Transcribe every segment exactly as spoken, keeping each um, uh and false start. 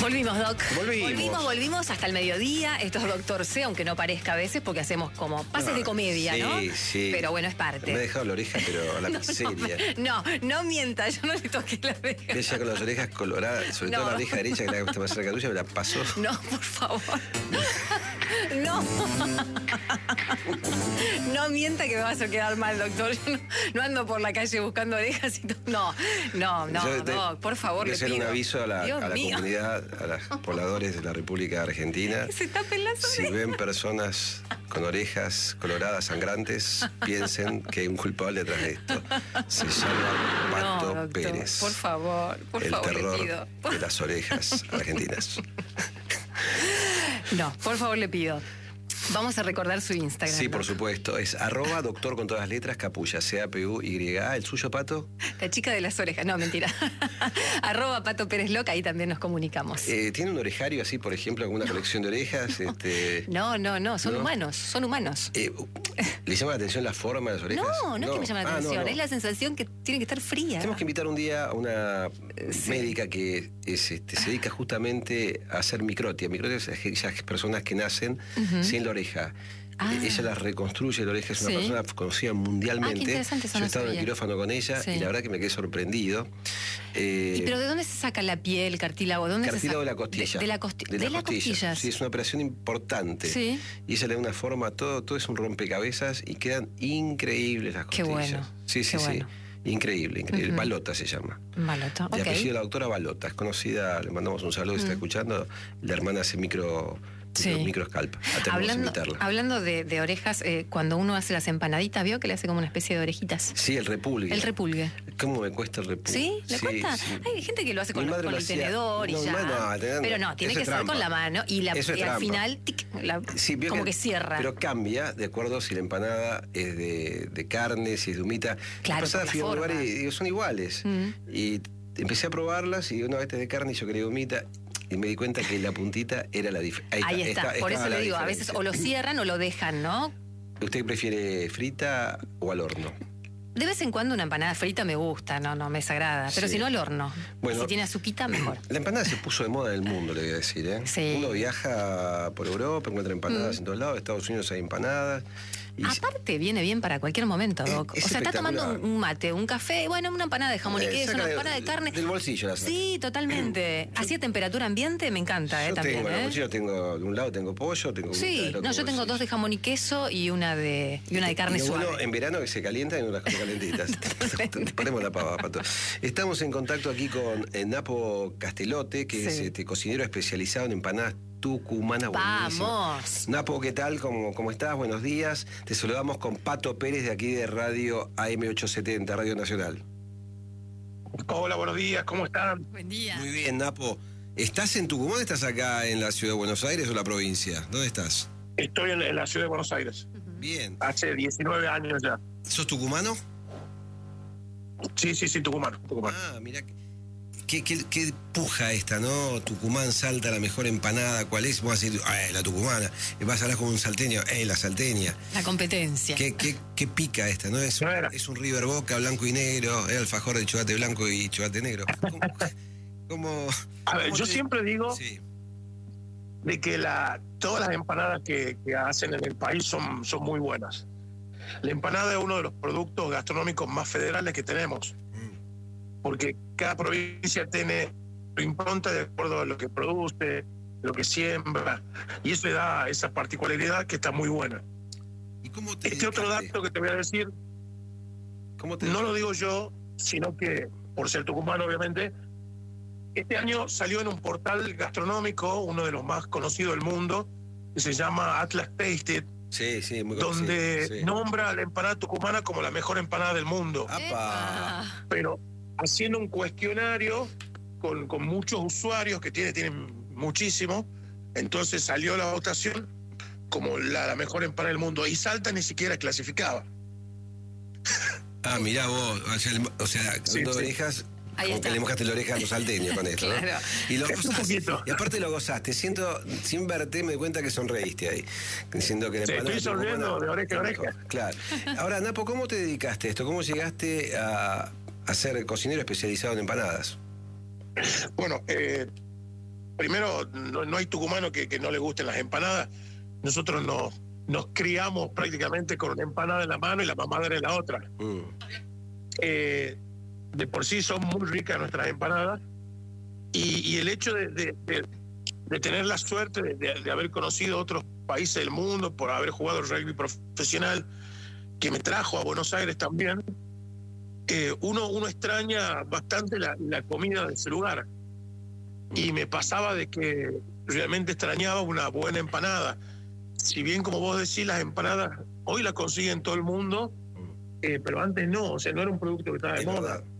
Volvimos, Doc. Volvimos. Volvimos, volvimos hasta el mediodía. Esto es Doctor C, aunque no parezca a veces, porque hacemos como pases No, de comedia, sí, ¿no? Sí, sí. Pero bueno, es parte. Me ha dejado la oreja, pero la no, miseria. No, no, no mienta, yo no le toqué la oreja. Ella con las orejas coloradas, sobre No. todo la oreja derecha, que la que más cerca tuya, me la pasó. No, por favor. No. No mienta que me vas a quedar mal, doctor. Yo no, no ando por la calle buscando orejas y todo. No, no, no, Yo te- Doc, por favor, Voy a le hacer pido. un aviso a la, Dios a la mío. comunidad, a los pobladores de la República Argentina. Que se tapen las Si orejas. ven personas con orejas coloradas, sangrantes, piensen que hay un culpable detrás de esto. Se llama Pato No, doctor, Pérez. por favor, por el favor, le terror pido. de las orejas argentinas. No, por favor, le pido. Vamos a recordar su Instagram. Sí, ¿no? por supuesto. Es arroba doctor con todas las letras, Capulla, C A P U Y A. ¿El suyo, Pato? La chica de las orejas. No, mentira. Arroba Pato Pérez Loca, ahí también nos comunicamos. Eh, ¿Tiene un orejario así, por ejemplo, alguna colección de orejas? Este, No, no, no, son ¿no? humanos, son humanos. eh, ¿Le llama la atención la forma de las orejas? No, no, es que me llama la Ah, no, atención, no. es la sensación que tiene que estar fría. Tenemos que invitar un día a una Sí. médica que es, este, se dedica justamente a hacer microtia. Microtia es aquellas personas que nacen Ujú. sin la oreja. Ah. Eh, Ella las reconstruye la oreja, es una Sí. persona conocida mundialmente. Ah, qué interesante, eso Yo no he estado en el sabía. quirófano con ella Sí. y la verdad que me quedé sorprendido. Eh, ¿Y pero de dónde se saca la piel, cartílago? ¿De dónde Cartílago se de saca? la costilla. De, de la costi- De de las las costillas. costillas. Sí, es una operación importante. Sí. Y ella le da una forma, todo, todo es un rompecabezas y quedan increíbles las Qué costillas. bueno, Sí, sí, qué sí. bueno. Increíble, increíble. Ujú. Balota se llama. Balota, De ok. apellido la doctora Balota. Es conocida, le mandamos un saludo, si está Mm. escuchando. La hermana hace micro, Sí. micro, microscalp. Atendemos a Hablando, invitarla. hablando de, de orejas, eh, cuando uno hace las empanaditas, ¿vio que le hace como una especie de orejitas? Sí, el repulgue. El repulgue. ¿Cómo me cuesta el repulgue? ¿Sí? ¿Le Sí, cuesta? sí. Hay gente que lo hace con, Mi los- madre con lo el hacía- tenedor y no, ya. no, no, Pero no, tiene eso que es ser con trampa. la mano y, la, Eso es y al trampa. final tic, la- Sí, veo como que, cierra. Pero cambia de acuerdo si la empanada es de, de carne, si es de humita. Claro, La pasada por la fui a un lugar forma. y digo, son iguales. Mm. Y empecé a probarlas y una vez de carne y yo quería humita y me di cuenta que la puntita era la diferencia. Ahí está, por eso le digo, a veces o lo cierran o lo dejan, ¿no? ¿Usted prefiere frita o al horno? De vez en cuando una empanada frita me gusta, no, no me desagrada, pero Sí. si no al horno. Bueno. Si tiene azuquita, mejor. La empanada se puso de moda en el mundo, le voy a decir. ¿eh? Sí. Uno viaja por Europa, encuentra empanadas Mm. en todos lados, en Estados Unidos hay empanadas. Y Aparte viene bien para cualquier momento, Es- Doc. es O sea, está tomando un, espectacular. un mate, un café, bueno, una empanada de jamón y Eh, queso, saca una de- empanada de carne. del bolsillo la saca. Sí, totalmente. Así a temperatura ambiente me encanta, eh, yo también. tengo, en el ¿eh? bolsillo tengo, de un lado tengo pollo, tengo humita, Sí, del otro no, yo tengo bolsillo. dos de jamón y queso y una de, y una de carne Y lo suave. bueno en verano que se calientan y no las come calentitas. Ponemos la pava, Pato. Estamos en contacto aquí con eh, Napo Castelote, que es Sí. este, cocinero especializado en empanadas tucumanas buenísimas. Vamos. Napo, ¿qué tal? ¿Cómo, ¿Cómo estás? Buenos días. Te saludamos con Pato Pérez de aquí de Radio A M ochocientos setenta, Radio Nacional. Hola, buenos días, ¿cómo están? Buen día. Muy bien, Napo. ¿Estás en Tucumán o estás acá en la ciudad de Buenos Aires o la provincia? ¿Dónde estás? Estoy en, en la ciudad de Buenos Aires, Bien. hace diecinueve años ya. ¿Sos tucumano? Sí, sí, sí, Tucumán, Tucumán. Ah, mira. ¿Qué, qué, qué puja esta, ¿no? Tucumán, Salta, la mejor empanada. ¿Cuál es? Vamos a decir, ah, la tucumana. Y vas a hablar con un salteño, eh, la salteña. La competencia. ¿Qué, qué, qué pica esta, no? Es, No era. es un River Boca, blanco y negro, el alfajor de chocolate blanco y chocolate negro. ¿Cómo? cómo- A ver, cómo yo te- siempre digo Sí. de que la, todas las empanadas que, que hacen en el país son, son muy buenas. La empanada es uno de los productos gastronómicos más federales que tenemos, Mm. porque cada provincia tiene su impronta de acuerdo a lo que produce, lo que siembra, y eso le da esa particularidad que está muy buena. ¿Y cómo te Este otro dedicaste? dato que te voy a decir, ¿Cómo te no lo digo yo, sino que, por ser tucumano obviamente, este año salió en un portal gastronómico, uno de los más conocidos del mundo, que se llama Atlas Tasted, Sí, sí, muy donde sí, sí. nombra a la empanada tucumana como la mejor empanada del mundo, ¡Apa! Epa. pero haciendo un cuestionario con, con muchos usuarios que tiene, tienen muchísimo, entonces salió la votación como la, la mejor empanada del mundo, y Salta ni siquiera clasificaba. Ah, mirá vos, o sea, el- o sea Sí, con sí. orejas, Ahí como está. que le mojaste la oreja a los salteños con esto, ¿no? Claro. Y lo Un gozaste. poquito. Y aparte lo gozaste, siento, sin verte me di cuenta que sonreíste ahí, diciendo que la Sí, empanada estoy sonriendo tucumana de oreja a es oreja. mejor. Claro. Ahora, Napo, ¿cómo te dedicaste a esto? ¿Cómo llegaste a, a ser cocinero especializado en empanadas? Bueno, eh, primero, no, no hay tucumano que, que no le gusten las empanadas. Nosotros no, nos criamos prácticamente con una empanada en la mano y la mamadera en la otra. Mm. Eh, de por sí son muy ricas nuestras empanadas. Y, y el hecho de, de, de, de tener la suerte de, de, de haber conocido otros países del mundo, por haber jugado rugby profesional, que me trajo a Buenos Aires también, eh, uno, uno extraña bastante la, la comida de ese lugar. Y me pasaba de que realmente extrañaba una buena empanada. Si bien, como vos decís, las empanadas hoy las consiguen todo el mundo, eh, pero antes no, o sea, no era un producto que estaba de Es moda. verdad.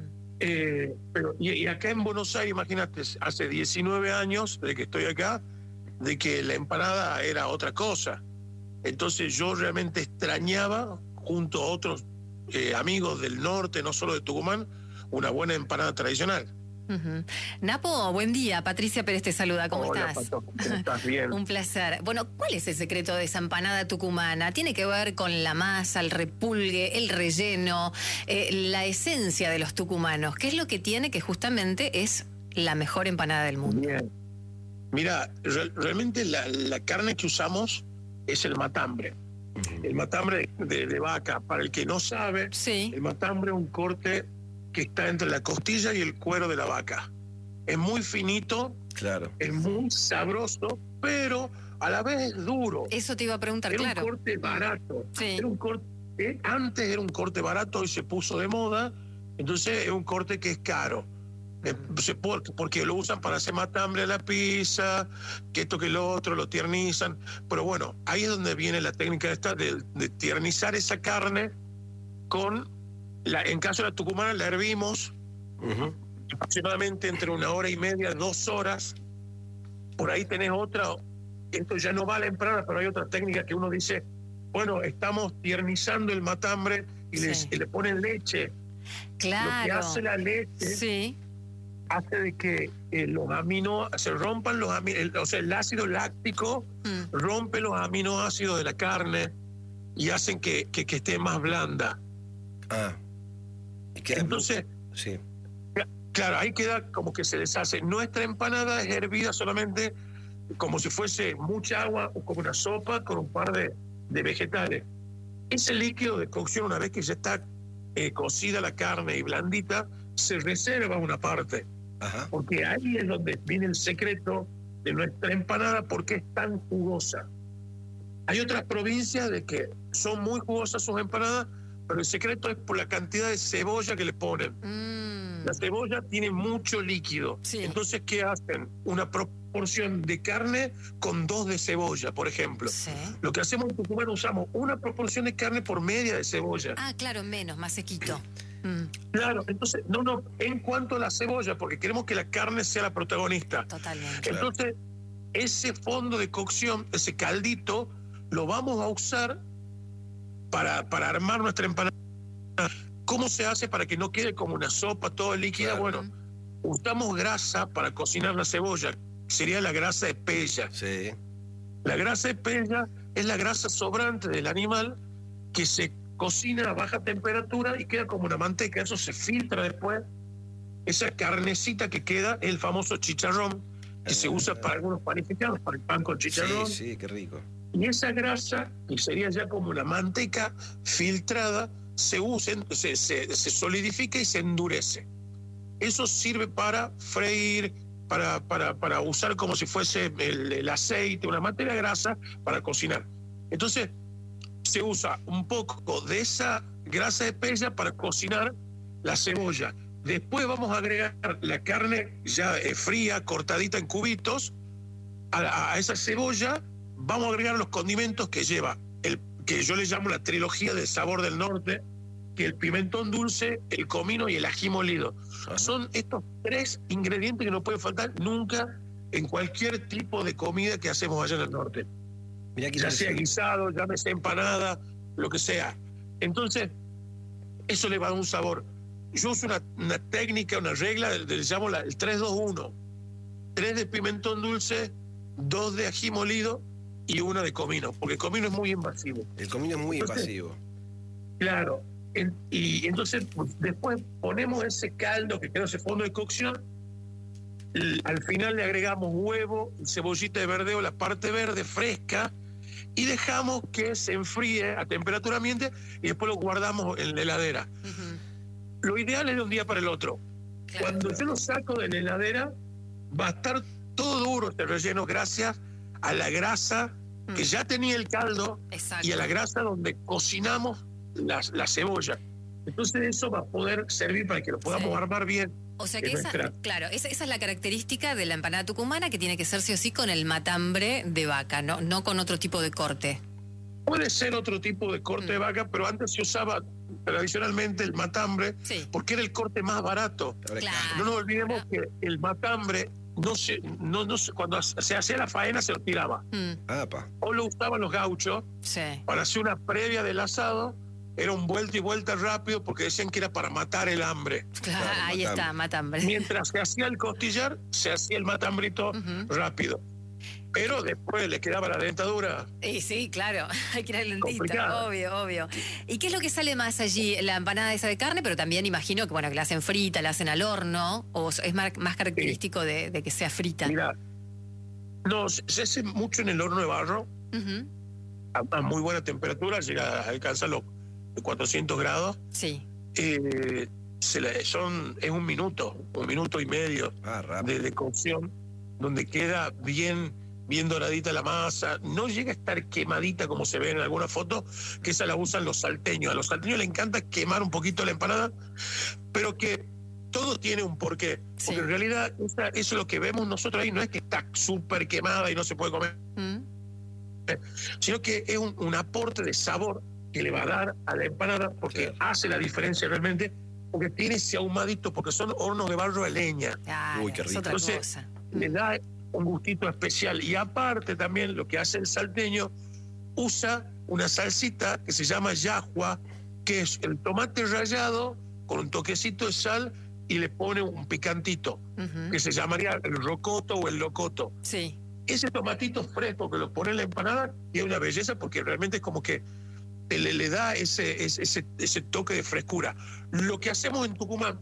Eh, pero, y, y acá en Buenos Aires, imagínate, hace diecinueve años de que estoy acá, de que la empanada era otra cosa. Entonces yo realmente extrañaba, junto a otros eh, amigos del norte, no solo de Tucumán, una buena empanada tradicional. Uh-huh. Napo, buen día. Patricia Pérez te saluda. ¿Cómo Hola, estás? Pato, ¿cómo estás? Bien. Un placer. Bueno, ¿cuál es el secreto de esa empanada tucumana? ¿Tiene que ver con la masa, el repulgue, el relleno, eh, la esencia de los tucumanos? ¿Qué es lo que tiene que justamente es la mejor empanada del mundo? Bien. Mira, re- realmente la, la carne que usamos es el matambre. El matambre de, de vaca. Para el que no sabe, Sí. el matambre es un corte que está entre la costilla y el cuero de la vaca. Es muy finito, Claro. es muy sabroso, pero a la vez es duro. Eso te iba a preguntar, Era claro. un corte barato. Sí. Era un corte, eh, antes era un corte barato y se puso de moda, entonces es un corte que es caro. Eh, se- por- porque lo usan para hacer matambre a la pizza, que esto que lo otro, lo tiernizan. Pero bueno, ahí es donde viene la técnica esta de, de tiernizar esa carne con, la, en caso de la tucumana, la hervimos Ujú. aproximadamente entre una hora y media, dos horas. Por ahí tenés otra, esto ya no va a la empanada, pero hay otra técnica que uno dice, bueno, estamos tiernizando el matambre y, Sí. les- y le ponen leche. Lo que Claro. hace la leche Sí. hace de que eh, los amino, se rompan los aminoácidos, o sea, el ácido láctico Mm. rompe los aminoácidos de la carne y hacen que, que, que esté más blanda. Ah. Y queda- Entonces, Sí. claro, ahí queda como que se deshace. Nuestra empanada es hervida solamente como si fuese mucha agua o como una sopa con un par de, de vegetales. Ese líquido de cocción, una vez que ya está eh, cocida la carne y blandita, se reserva una parte, Ajá. porque ahí es donde viene el secreto de nuestra empanada, porque es tan jugosa. Hay otras provincias de que son muy jugosas sus empanadas, pero el secreto es por la cantidad de cebolla que le ponen. Mm. La cebolla tiene mucho líquido. Sí. Entonces, ¿qué hacen? Una proporción de carne con dos de cebolla, por ejemplo. Sí. Lo que hacemos en Tucumán, usamos una proporción de carne por media de cebolla. Ah, claro, menos, más sequito. Mm, Claro, entonces, no, no, en cuanto a la cebolla, porque queremos que la carne sea la protagonista. totalmente. Claro. Entonces, ese fondo de cocción, ese caldito, lo vamos a usar para, para armar nuestra empanada. ¿Cómo se hace para que no quede como una sopa toda líquida? Claro. Bueno, usamos grasa para cocinar la cebolla. Sería la grasa de pella. Sí. La grasa de pella es la grasa sobrante del animal que se cocina a baja temperatura y queda como una manteca. Eso se filtra después. Esa carnecita que queda es el famoso chicharrón, que se usa para algunos panificados, para el pan con chicharrón. Sí, sí, qué rico. Y esa grasa, que sería ya como una manteca filtrada, se usa, se, se, se solidifica y se endurece. Eso sirve para freír, para, para, para usar como si fuese el, el aceite, una materia grasa para cocinar. Entonces, se usa un poco de esa grasa de pella para cocinar la cebolla. Después vamos a agregar la carne ya eh, fría, cortadita en cubitos. A, a esa cebolla vamos a agregar los condimentos que lleva, el que yo le llamo la trilogía del sabor del norte, que el pimentón dulce, el comino y el ají molido. Ajá. Son estos tres ingredientes que no pueden faltar nunca en cualquier tipo de comida que hacemos allá en el norte. Mirá qué Ya sea interesante. guisado, llámese empanada, lo que sea. Entonces, eso le va a dar un sabor. Yo uso una, una técnica, una regla, le llamo la, el tres dos uno. Tres de pimentón dulce, dos de ají molido y una de comino, porque el comino es muy invasivo. El comino es muy Entonces, invasivo. Claro. En- y entonces pues, después ponemos ese caldo que quedó ese fondo de cocción, l- al final le agregamos huevo, cebollita de verdeo, la parte verde fresca, y dejamos que se enfríe a temperatura ambiente y después lo guardamos en la heladera. Ujú. Lo ideal es de un día para el otro. Claro. Cuando yo lo saco de la heladera, va a estar todo duro este relleno gracias a la grasa que Mm. ya tenía el caldo Exacto. y a la grasa donde cocinamos la, la cebolla. Entonces eso va a poder servir para que lo podamos Sí. armar bien. O sea que Es esa, nuestra- claro, esa, esa es la característica de la empanada tucumana, que tiene que ser sí o sí con el matambre de vaca, no, no con otro tipo de corte. Puede ser otro tipo de corte Mm. de vaca, pero antes se usaba tradicionalmente el matambre Sí. porque era el corte más barato. Ahora, Claro. No nos olvidemos que el matambre, no se, no, no se- cuando se hacía la faena se lo tiraba. Mm, Apa. O lo usaban los gauchos sí. para hacer una previa del asado, era un vuelta y vuelta rápido porque decían que era para matar el hambre. Claro, Claro, ahí matambre. está, matambre. Mientras se hacía el costillar, se hacía el matambrito Ujú. rápido. Pero después le quedaba la dentadura. Y sí, claro, hay que ir al dentista, Complicado. obvio, obvio. ¿Y qué es lo que sale más allí? La empanada esa de carne, pero también imagino que bueno, que la hacen frita, la hacen al horno, o es más, más característico de, de que sea frita. Mira, no, se, se hace mucho en el horno de barro, Ujú, a, a muy buena temperatura, llega a alcanzar los cuatrocientos grados. sí. Eh, se le- son, es un minuto, un minuto y medio Ah, rápido. de, de cocción, donde queda bien, bien doradita la masa. No llega a estar quemadita como se ve en alguna foto, que esa la usan los salteños. A los salteños les encanta quemar un poquito la empanada, pero que todo tiene un porqué. Sí. Porque en realidad esa- eso es lo que vemos nosotros ahí, no es que está súper quemada y no se puede comer, Mm, sino que es un, un aporte de sabor que le va a dar a la empanada, porque Claro. hace la diferencia realmente, porque tiene ese ahumadito, porque son hornos de barro de leña. claro, Uy, qué es rico. otra Entonces, cosa. Le da un gustito especial. Y aparte también lo que hace el salteño, usa una salsita que se llama yahua, que es el tomate rallado con un toquecito de sal y le pone un picantito, Ujú, que se llamaría el rocoto o el locoto. sí. Ese tomatito fresco que lo pone en la empanada tiene una belleza porque realmente es como que te le, le da ese, ese, ese, ese toque de frescura. Lo que hacemos en Tucumán,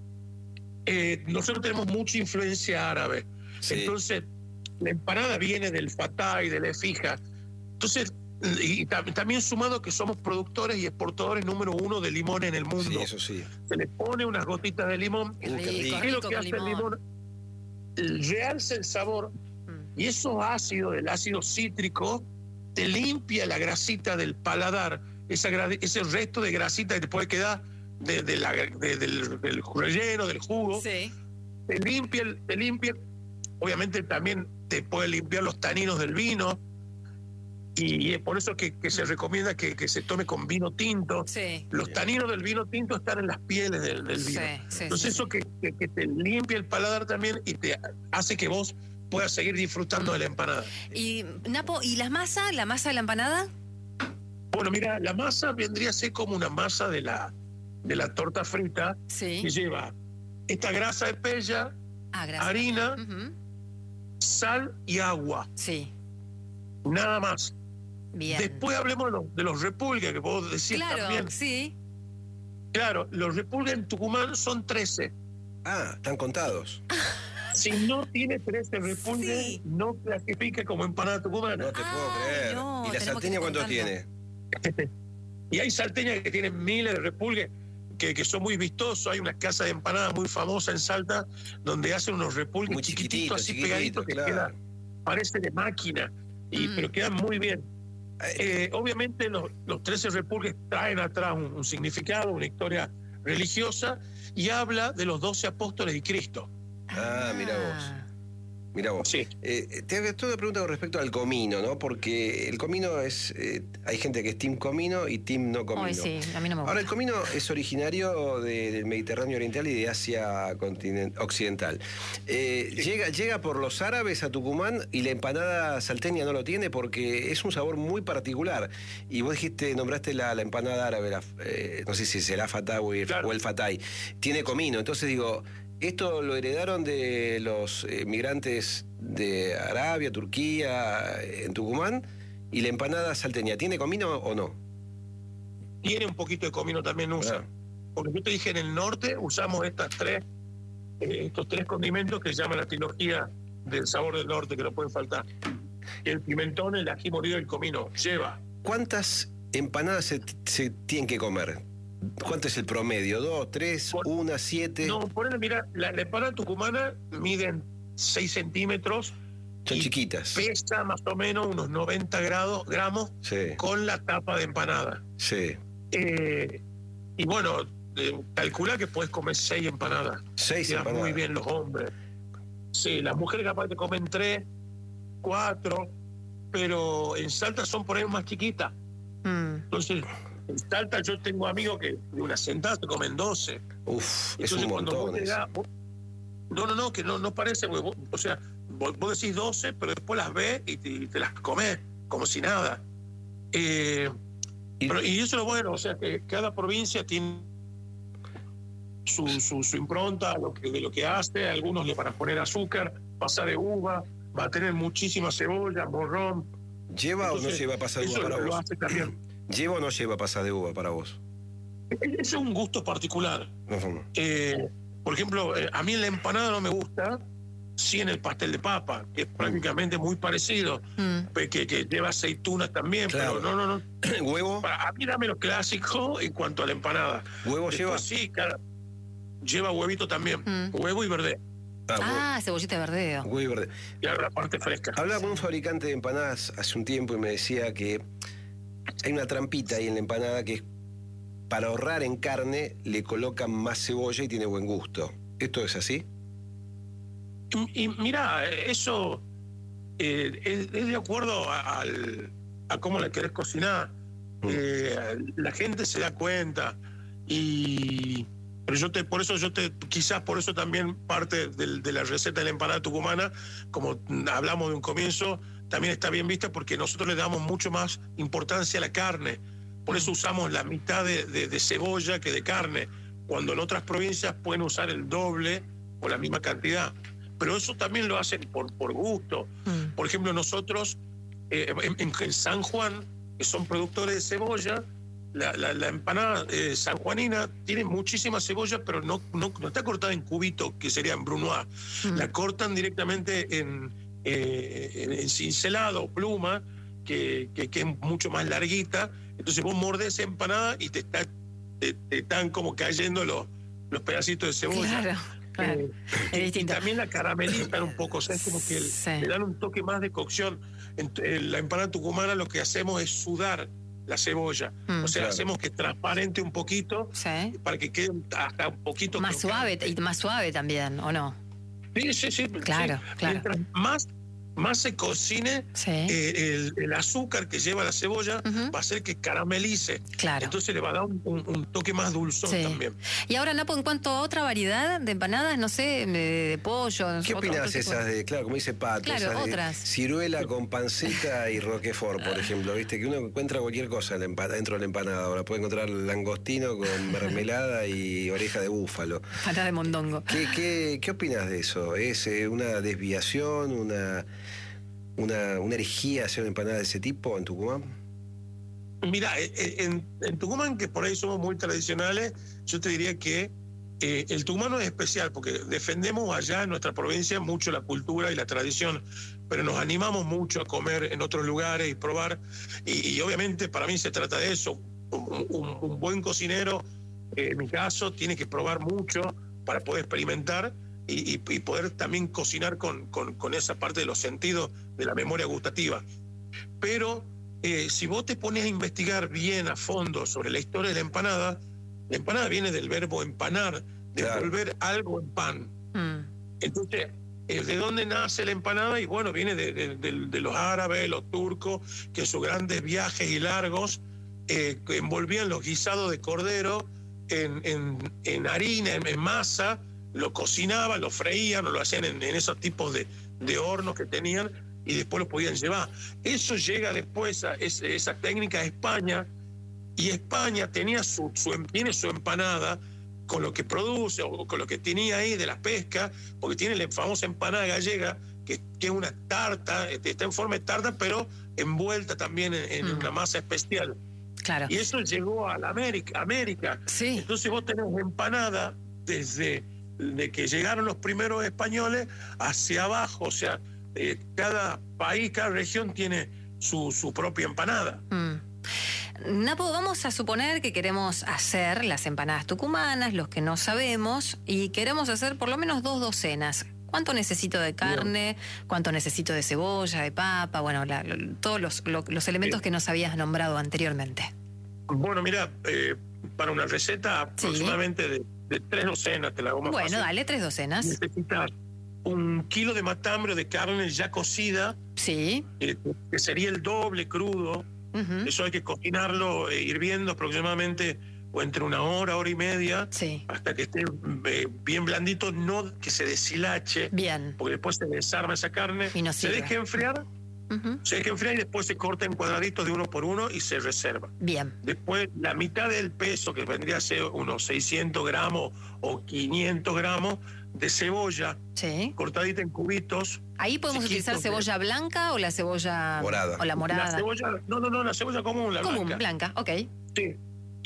eh, nosotros tenemos mucha influencia árabe. Sí. Entonces, la empanada viene del fatá y de la efija. Entonces, y, y tam- también sumado que somos productores y exportadores número uno de limón en el mundo. Sí, eso sí. Se le pone unas gotitas de limón. Qué Uh, qué rico, rico. ¿Qué es lo rico que con hace el limón. limón? Realza el sabor Mm, y esos ácidos, el ácido cítrico, te limpia la grasita del paladar, esa gra- ese resto de grasita que te puede quedar de, de la- de- del, del relleno, del jugo. sí. Te limpia, el- te limpia, obviamente también te puede limpiar los taninos del vino, y, y es por eso que, que se recomienda que, que se tome con vino tinto. Sí. Los taninos del vino tinto están en las pieles del, del Sí, vino. sí, Entonces sí, eso que, que- que te limpia el paladar también y te hace que vos puedas seguir disfrutando de la empanada. Y Napo, ¿y las masas? ¿La masa de la empanada? Bueno, mira, la masa vendría a ser como una masa de la, de la torta frita, Sí. que lleva esta grasa de pella, Ah, gracias. harina, Ujú, sal y agua, sí. nada más. Bien. Después hablemos de los, de los repulgues, que vos decís Claro, también. sí. Claro, los repulgues en Tucumán son trece. Ah, están contados. Si no tiene trece repulgues, Sí. no clasifica como empanada tucumana. No te puedo Ay, creer. no, ¿Y la tenemos que salteña ir cuánto contando. tiene? Y hay salteñas que tienen miles de repulgues, que, que son muy vistosos. Hay una casa de empanadas muy famosa en Salta, donde hacen unos repulgues Muy chiquititos, chiquititos, así chiquititos, pegaditos, que claro. queda, parece de máquina, y, Mm. pero quedan muy bien. Eh, Eh, obviamente los, los trece repulgues traen atrás un, un significado, una historia religiosa, y habla de los doce apóstoles de Cristo. Ah, mira vos. Mira vos. Sí. Eh, te hago toda pregunta con respecto al comino, ¿no? Porque el comino es. eh, hay gente que es team comino y team no comino. Ay, sí, a mí no me gusta. Ahora, el comino es originario de- del Mediterráneo Oriental y de Asia continen- Occidental. Eh, llega, llega por los árabes a Tucumán y la empanada salteña no lo tiene porque es un sabor muy particular. Y vos dijiste, nombraste la, la empanada árabe, la, eh, no sé si será fatá o el, Claro. o el fatay. Tiene comino, entonces digo. ¿Esto lo heredaron de los eh, migrantes de Arabia, Turquía, en Tucumán? ¿Y la empanada salteña tiene comino o no? Tiene un poquito de comino también usa. Ah. Porque yo te dije, en el norte usamos estas tres eh, estos tres condimentos que se llaman la trilogía del sabor del norte, que no pueden faltar. El pimentón, el ají molido y el comino. Lleva. ¿Cuántas empanadas se, se tienen que comer? ¿Cuánto es el promedio? ¿Dos, tres, por, una, siete? No, ponele, mira, la, la empanada tucumana miden seis centímetros. Son chiquitas. Pesa más o menos unos noventa grados, gramos sí. con la tapa de empanada. Sí. Eh, y bueno, eh, calcula que puedes comer seis empanadas. Seis Quedan empanadas. muy bien los hombres. Sí, las mujeres capaz que comen tres, cuatro, pero en Salta son por ahí más chiquitas. Mm. Entonces, en Salta yo tengo amigos que de una sentada se comen doce. Uf, entonces, es un montón. Vos llegás, vos, no, no, no, que no, no parece, vos, o sea, vos, vos decís doce, pero después las ves y te, y te las comés como si nada. Eh, ¿Y? Pero, y eso es lo bueno, o sea, que cada provincia tiene su, su, su impronta lo que, de lo que hace. Algunos le van a poner azúcar, pasa de uva, va a tener muchísima cebolla, morrón. ¿Lleva Entonces, o no lleva pasada de uva para lo vos? Hace también. ¿Lleva o no lleva pasada de uva para vos? Ese es un gusto particular. Uh-huh. eh, por ejemplo, eh, a mí en la empanada no me gusta, sí en el pastel de papa, que es prácticamente muy parecido, mm. que, que lleva aceitunas también, claro. pero no, no, no. ¿Huevo? Para, a mí dame lo clásico en cuanto a la empanada. ¿Huevo Después, lleva? Sí, claro. Lleva huevito también, mm. huevo y verde. Ah, ah cebollita de verdeo. Huevo y verde. Claro, la parte fresca. Hablaba con un fabricante de empanadas hace un tiempo y me decía que hay una trampita ahí en la empanada que es para ahorrar en carne le colocan más cebolla y tiene buen gusto. ¿Esto es así? Y, y mira, eso eh, es, es de acuerdo a, al, a cómo la querés cocinar. Mm. Eh, la gente se da cuenta y pero yo te, por eso yo te, quizás por eso también parte de, de la receta de la empanada tucumana, como hablamos de un comienzo, también está bien vista porque nosotros le damos mucho más importancia a la carne. Por eso usamos la mitad de, de, de cebolla que de carne, cuando en otras provincias pueden usar el doble o la misma cantidad. Pero eso también lo hacen por, por gusto. Mm. Por ejemplo, nosotros eh, en, en San Juan, que son productores de cebolla, la, la, la empanada eh, sanjuanina tiene muchísima cebolla, pero no, no, no está cortada en cubitos, que serían brunoise. Mm. La cortan directamente en, eh, en, en cincelado, pluma, que, que, que es mucho más larguita. Entonces vos mordés esa empanada y te, está, te, te están como cayendo los, los pedacitos de cebolla. Claro. Claro, eh, es distinto. Y también la caramelizan un poco, o sea, es como que sí. le dan un toque más de cocción. En, en la empanada tucumana lo que hacemos es sudar la cebolla, mm, o sea, claro. hacemos que transparente un poquito, sí. para que quede hasta un poquito más crocante. Suave, y más suave también, ¿o no? Sí, sí, sí. Claro, sí. claro. Mientras más más se cocine, sí. eh, el, el azúcar que lleva la cebolla uh-huh. va a hacer que caramelice. Claro. Entonces le va a dar un, un, un toque más dulzón sí. también. Y ahora, Napo, en cuanto a otra variedad de empanadas, no sé, de, de pollo... ¿Qué opinas esas de, claro, como dice Pato, claro, esas otras. de ciruela con panceta y roquefort, por ejemplo, viste, que uno encuentra cualquier cosa en la empanada, dentro de la empanada. Ahora puede encontrar langostino con mermelada y oreja de búfalo. Empanada de mondongo. ¿Qué, qué, qué opinas de eso? ¿Es eh, una desviación, una... Una, una herejía hacer una empanada de ese tipo en Tucumán? Mira, en, en Tucumán, que por ahí somos muy tradicionales, yo te diría que eh, el tucumano es especial porque defendemos allá en nuestra provincia mucho la cultura y la tradición, pero nos animamos mucho a comer en otros lugares y probar, y, y obviamente para mí se trata de eso. Un, un, un buen cocinero, eh, en mi caso, tiene que probar mucho para poder experimentar Y, y, y poder también cocinar con, con, con esa parte de los sentidos de la memoria gustativa. Pero eh, si vos te pones a investigar bien a fondo sobre la historia de la empanada, la empanada viene del verbo empanar, de claro. volver algo en pan. Mm. Entonces, eh, ¿de dónde nace la empanada? Y bueno, viene de, de, de, de los árabes, los turcos, que en sus grandes viajes y largos eh, envolvían los guisados de cordero en, en, en harina, en, en masa, lo cocinaban, lo freían o lo hacían en, en esos tipos de, de hornos que tenían y después lo podían llevar. Eso llega después, a esa, esa técnica a España, y España tenía su, su, tiene su empanada con lo que produce o con lo que tenía ahí de la pesca, porque tiene la famosa empanada gallega, que, que es una tarta, está en forma de tarta, pero envuelta también en, en mm. una masa especial. Claro. Y eso llegó a la América. América. Sí. Entonces vos tenés empanada desde... de que llegaron los primeros españoles hacia abajo, o sea, eh, cada país, cada región tiene su, su propia empanada. Mm. Napo, vamos a suponer que queremos hacer las empanadas tucumanas, los que no sabemos, y queremos hacer por lo menos dos docenas. ¿Cuánto necesito de carne? ¿Cuánto necesito de cebolla, de papa? Bueno, la, lo, todos los, lo, los elementos que nos habías nombrado anteriormente. Bueno, mira, eh, para una receta Sí. aproximadamente de, de tres docenas, te la hago más Bueno, fácil. dale, tres docenas. Necesitas un kilo de matambre de carne ya cocida, Sí. eh, que sería el doble crudo. Ujú. Eso hay que cocinarlo eh, hirviendo aproximadamente o entre una hora, hora y media, Sí. hasta que esté eh, bien blandito, no que se deshilache, Bien. porque después se desarma esa carne, Y no se sirve. deja enfriar, Ujú. se deja enfriar y después se corta en cuadraditos de uno por uno y se reserva. Bien. Después, la mitad del peso, que vendría a ser unos seiscientos gramos o quinientos gramos de cebolla, Sí. cortadita en cubitos. Ahí podemos chiquitos, utilizar cebolla blanca o la cebolla Morada. o la morada. La cebolla, no, no, no, la cebolla común, la Común, blanca. blanca, ok. Sí.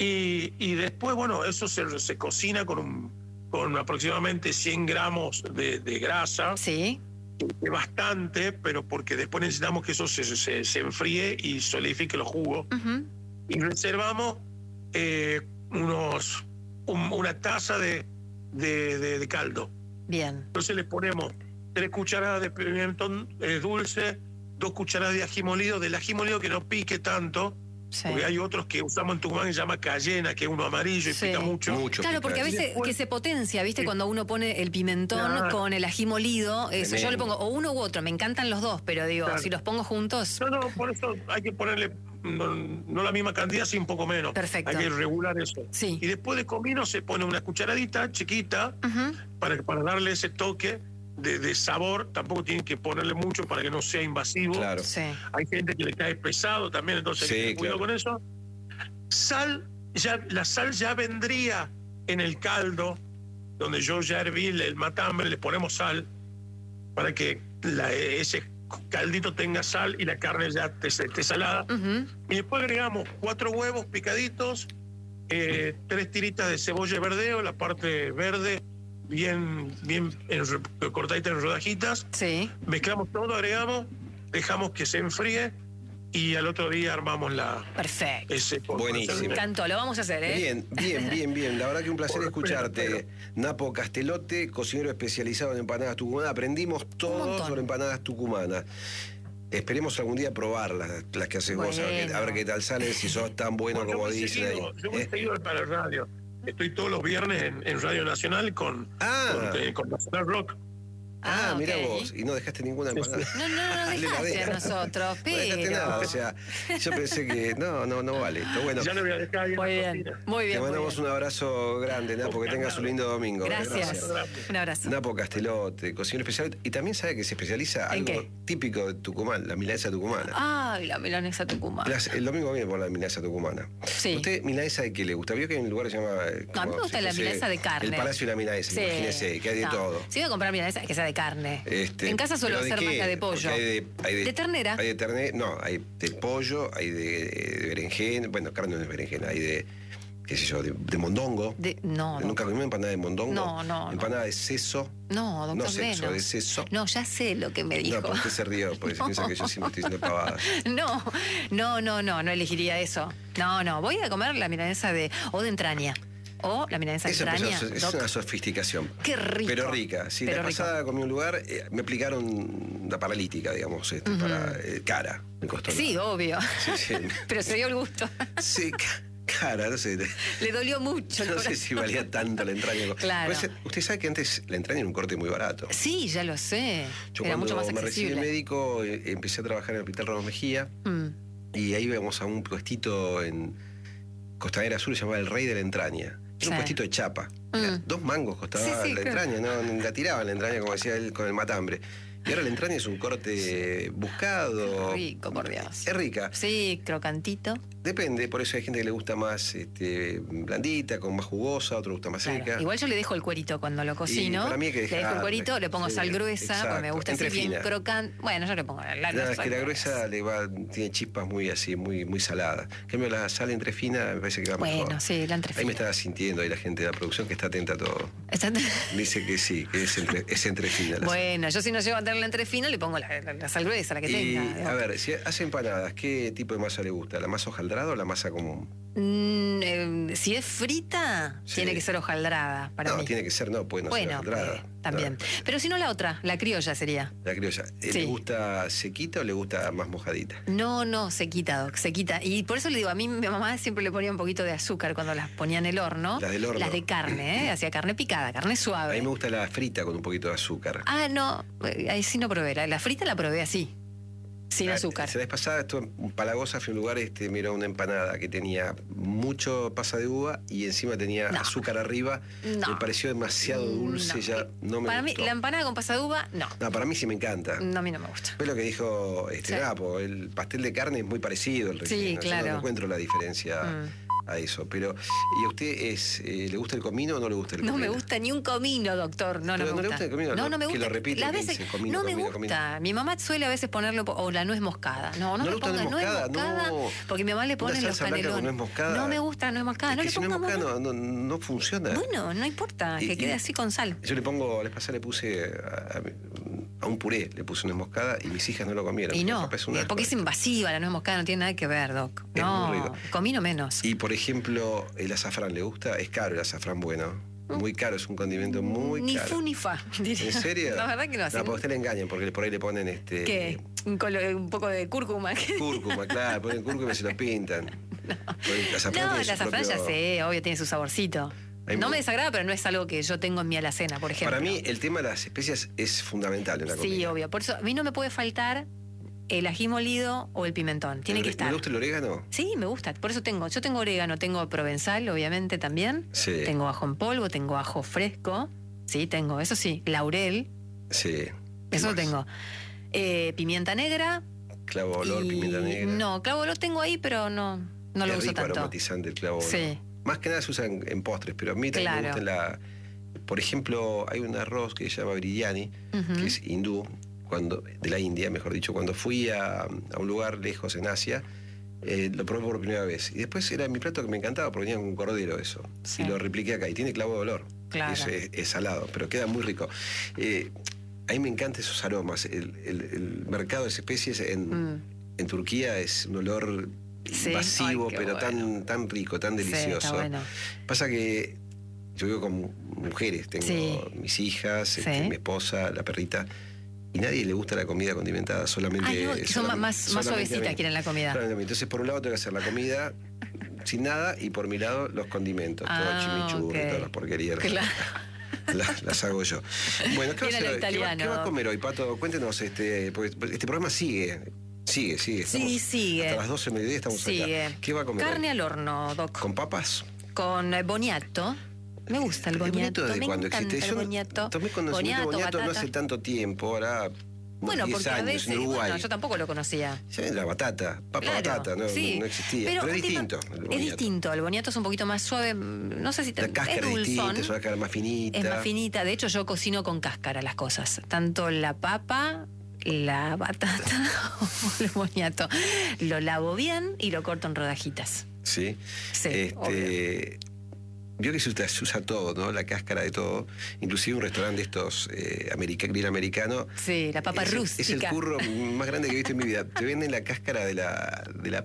Y, y después, bueno, eso se, se cocina con, un, con aproximadamente cien gramos de, de grasa, Sí. que bastante, pero porque después necesitamos que eso se, se, se enfríe y solidifique los jugos. Ujú. Y reservamos eh, unos un- una taza de, de, de- de caldo. Bien. Entonces le ponemos tres cucharadas de pimentón eh, dulce, dos cucharadas de ají molido, del ají molido que no pique tanto, Sí. porque hay otros que usamos en Tucumán que se llama cayena, que es uno amarillo y Sí. pica mucho. Mucho Claro, porque a picante. veces Después- que se potencia, ¿viste? Sí. Cuando uno pone el pimentón Claro. con el ají molido, eso, yo le Tremendo. pongo o uno u otro, me encantan los dos, pero digo, Claro. si los pongo juntos, No, no, por eso hay que ponerle no, no la misma cantidad, sí un poco menos. Perfecto. Hay que regular eso. Sí. Y después de comino se pone una cucharadita chiquita ujú, para, para darle ese toque de, de sabor. Tampoco tienen que ponerle mucho para que no sea invasivo. Claro. sí. Hay gente que le cae pesado también, entonces hay que Sí, tener cuidado claro. con eso. Sal, ya, la sal ya vendría en el caldo, donde yo ya herví el, el matambre, le ponemos sal para que la- ese caldito tenga sal y la carne ya esté, esté salada. Ujú, Y después agregamos cuatro huevos picaditos, eh, tres tiritas de cebolla de verdeo, la parte verde bien, bien en, ro- cortadita en rodajitas. sí. Mezclamos todo, agregamos, dejamos que se enfríe y al otro día armamos la Perfecto. ese Buenísimo. Me encantó, lo vamos a hacer, ¿eh? Bien, bien, bien, bien. La verdad que un placer Por- escucharte. pero- Napo Castelote, cocinero especializado en empanadas tucumanas. Aprendimos todo montón. sobre empanadas tucumanas. Esperemos algún día probarlas, las que haces vos, a ver, qué, a ver Bueno. qué tal salen, si sos tan bueno Bueno, yo como voy dicen ahí. seguido, yo voy ¿Eh? seguido para el radio. Estoy todos los viernes en, en Radio Nacional con, Ah. con, eh, con Nacional Rock. Ah, Ah, mira ok. vos, y no dejaste ninguna Sí, empanada. sí. No, no, no La dejaste heladera. a nosotros, No dejaste pero... nada, o sea, yo pensé que no, no, no vale esto. Bueno, Ya le voy a dejar ahí en Muy la bien, cocina. muy te bien. muy mandamos bien. un abrazo grande, Napo, que tengas un lindo domingo. Gracias. Gracias. Un abrazo. Napo Castelote, cocinero especial. Y también sabe que se especializa ¿En algo qué? típico de Tucumán, la milanesa tucumana. Ay, la milanesa tucumana. Las- el domingo viene por la milanesa tucumana. Sí. ¿Usted milanesa de qué le gusta? Vio que hay un lugar que se llama... eh, No, a mí como me gusta si la fuese milanesa de carne. El Palacio de la Milanesa, Sí. imagínese, que hay de No, todo. Si voy a comprar milanesa, que sea de carne. Este, en casa suelo ¿pero de hacer más qué? la de Porque pollo. Hay de, hay de- ¿De ternera? Hay de ternera, no, hay de pollo, hay de, de berenjena, bueno, carne no es berenjena, hay de, qué sé yo, de, de mondongo. De- no, ¿Nunca doctor. comió empanada de mondongo? No, no, no. Empanada de seso. No, doctor, No sexo, menos. de seso. No, ya sé lo que me dijo. No, porque usted se rió, porque se piensa que yo siempre estoy diciendo pavadas. No, no, no, no, no elegiría eso. No, no, voy a comer la milanesa de... o de entraña. O la milanesa de Esa entraña. es, es doc. una sofisticación. Qué rico. Pero rica. Si Pero la rico. pasada comí un lugar, eh, me aplicaron una paralítica, digamos, este, para eh, cara. Me costó. Sí, nada. obvio. Sí, sí. Pero se dio el gusto. Sí, ca- cara, no sé. Le dolió mucho el No sé corazón. si valía tanto la entraña. Claro. Pues, usted sabe que antes la entraña era un corte muy barato. Sí, ya lo sé. Yo Era cuando mucho más me recibí de accesible. médico, eh, empecé a trabajar en el Hospital Ramos Mejía Mm, y ahí íbamos a un puestito en Costanera Sur, se llamaba El Rey de la Entraña. Era Sí. un puestito de chapa. Era Mm. dos mangos costaba Sí, sí, la claro. entraña, no la tiraban la entraña, como decía él, con el matambre. Y ahora la entraña es un corte buscado. rico, por Dios. Es rica. Sí, crocantito. Depende, por eso hay gente que le gusta más este, blandita, con más jugosa, otro le gusta más Claro. seca. Igual yo le dejo el cuerito cuando lo cocino. para mí hay que le dejo el dejarla, cuerito, le pongo sí, sal gruesa, exacto, porque me gusta así entre bien fina. crocante. Bueno, yo le pongo la, la, No, la es que la sal gruesa le va, tiene chispas muy así, muy, muy saladas. En cambio, la sal entre fina me parece que va mejor. Bueno, sí, la entre Ahí me fina. estaba sintiendo ahí la gente de la producción que está atenta a todo. Está- Dice que sí, que es entre, es entre fina. La sal. Bueno, yo si no llego a tener la entre fina, le pongo la, la- la sal gruesa, la que Y, tenga. a ver, si hace empanadas, ¿qué tipo de masa le gusta? ¿La masa hojaldrada o la masa común? Mm, eh, si es frita, Sí. tiene que ser hojaldrada para no, mí. tiene que ser, no, puede no ser Bueno, hojaldrada. eh, también. No, Pero si no la otra, la criolla sería. la criolla. ¿Le Sí. gusta sequita o le gusta más mojadita? No, no, se quita, Doc, se quita. Y por eso le digo, a mí mi mamá siempre le ponía un poquito de azúcar cuando las ponía en el horno. Las del horno. Las de carne, ¿eh? Hacía carne picada, carne A suave. mí me gusta la frita con un poquito de azúcar. Ah, no, eh, ahí sí no probé. La, la frita la probé así, sin La- azúcar. La vez pasada estuve en Palagosa, fui a un lugar, este, miró una empanada que tenía mucho pasa de uva y encima tenía No. azúcar arriba. No. Me pareció demasiado dulce, No. ya no me Para gustó. mí, la empanada con pasa de uva, no. No, para mí sí me encanta. No, a mí no me gusta. Fue lo que dijo este Sí. Napo, el pastel de carne es muy parecido al Sí, relleno. Yo claro. no encuentro la diferencia Mm. a eso. Pero, ¿y a usted es, eh, le gusta el comino o no le gusta el No comino? me gusta ni un comino, doctor. No, no Pero me no le gusta. gusta el comino, no, ¿no? no me Que gusta. lo repite, Las que veces- dice comino, no me comino, gusta. Mi mamá suele a veces ponerle un po- o la nuez moscada. No, no, ¿No me le gusta ponga nuez nuez moscada? moscada, No. porque mi mamá le pone Una en los salsa blanca con canelones. nuez moscada. No me gusta la nuez moscada. Es No que le si no es ponga moscada nuez. no, no, no funciona. Bueno, no importa, Y- que y- quede así con sal. Yo le pongo, la vez pasada le puse a, a- a un puré, le puse una moscada y mis hijas no lo comieron. Y no, Capaz es un eh, asco. porque es invasiva la nuez moscada, no tiene nada que ver, Doc. Es No, muy rico. comino menos. Y por ejemplo, el azafrán, ¿le gusta? Es caro el azafrán bueno. Muy caro, es un condimento muy ni caro. fu ni fa, diría. ¿En serio? La verdad que no. No, porque a usted le engañan, porque por ahí le ponen este. ¿Qué? Un, colo- un poco de cúrcuma. Cúrcuma, claro, ponen cúrcuma y se lo pintan. Porque el azafrán No, tiene el su azafrán ya propio- sé, obvio, tiene su saborcito. Hay No mu- me desagrada, pero no es algo que yo tengo en mi alacena, por ejemplo. Para mí, el tema de las especias es fundamental en la comida. Sí, obvio. Por eso, a mí no me puede faltar el ají molido o el pimentón. Tiene ¿Le- que estar. ¿Le gusta el orégano? Sí, me gusta. Por eso tengo. Yo tengo orégano, tengo provenzal, obviamente, también. Sí. Tengo ajo en polvo, tengo ajo fresco. Sí, tengo. Eso sí. Laurel. Sí. Eso lo Más. tengo. Eh, pimienta negra. Clavo de olor, y- pimienta negra. No, clavo lo tengo ahí, pero no, no lo es uso rico tanto. aromatizante el clavo de olor. Sí. Más que nada se usa en, en postres, pero a mí también Claro. me gusta la. Por ejemplo, hay un arroz que se llama biryani, Ujú. que es hindú, cuando, de la India, mejor dicho. Cuando fui a, a un lugar lejos en Asia, eh, lo probé por primera vez. Y después era mi plato que me encantaba, porque venía con un cordero eso. Sí. Y lo repliqué acá. Y tiene clavo de olor. Claro. Es, es- es salado, pero queda muy rico. Eh, a mí me encantan esos aromas. El, el- el mercado de especies en, Mm. en Turquía es un olor Sí. invasivo, Ay, qué pero bueno. tan, tan rico, tan Sí, delicioso. está bueno. Pasa que yo vivo con mujeres, tengo Sí. mis hijas, Sí. este, mi esposa, la perrita, y nadie le gusta la comida condimentada, solamente. Ay, no, que son solamente- más, más solamente a suavecitas mí. quieren la comida. Solamente a mí. Entonces, por un lado tengo que hacer la comida sin nada, y por mi lado los condimentos, todo Ah, el chimichurri, ok. todas las porquerías. Claro. Las, las hago yo. Bueno, ¿qué va, a Bien a lo hacer hoy? ¿Qué va- italiano. qué va a comer hoy, Pato? Cuéntenos, este, porque este programa sigue, sigue, sigue. Sí, Estamos sigue. Hasta las doce del mediodía estamos Sigue. acá. ¿Qué va a comer hoy? Carne al horno, Doc. ¿Con papas? Con eh, boniato. Me gusta el ¿El boniato. de Me cuándo encanta existe? el Yo boniato. tomé conocimiento Boniato, de boniato no batata. hace tanto tiempo, ahora unos Bueno, diez porque a años veces, en Uruguay. bueno, yo tampoco lo conocía. Ya es la batata, papa Claro, batata, no, sí. no existía. Pero, es última- distinto. el Es boniato. distinto. El boniato es un poquito más suave. mm, No sé si te, La cáscara es es distinta, dulzón. es una cáscara más finita. Es más finita. De hecho, yo cocino con cáscara las cosas. Tanto la papa, la batata como el boniato. Lo lavo bien y lo corto en rodajitas. Sí. Sí, este, vio que se usa, se usa todo, ¿no? La cáscara de todo. Inclusive un restaurante de estos eh, america, grill americano. Sí, la papa es, el- rústica. Es el curro más grande que he visto en mi vida. Te venden la cáscara de la, de la